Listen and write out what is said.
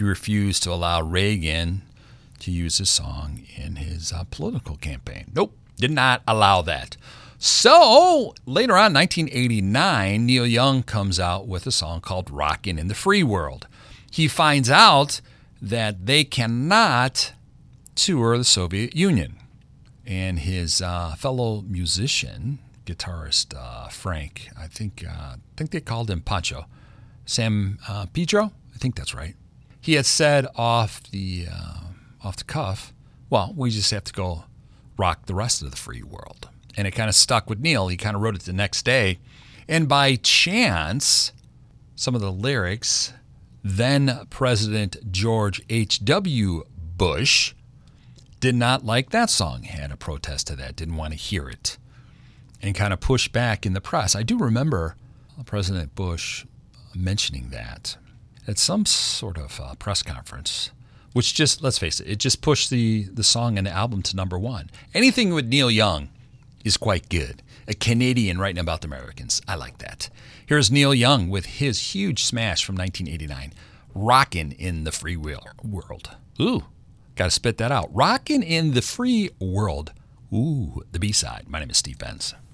He refused to allow Reagan to use his song in his political campaign. Nope, did not allow that. So later on, 1989, Neil Young comes out with a song called Rockin' in the Free World. He finds out that they cannot tour the Soviet Union. And his fellow musician, guitarist Frank, I think they called him Pancho, Sam Pedro, I think that's right. He had said off the cuff, well, we just have to go rock the rest of the free world. And it kind of stuck with Neil. He kind of wrote it the next day. And by chance, some of the lyrics, then President George H.W. Bush did not like that song, had a protest to that, didn't want to hear it, and kind of pushed back in the press. I do remember President Bush mentioning that at some sort of press conference, which just, let's face it just pushed the song and the album to number one. Anything with Neil Young is quite good. A Canadian writing about the Americans. I like that. Here's Neil Young with his huge smash from 1989, Rockin' in the Free World. Ooh, got to spit that out. Rockin' in the Free World. Ooh, the B-side. My name is Steve Benz.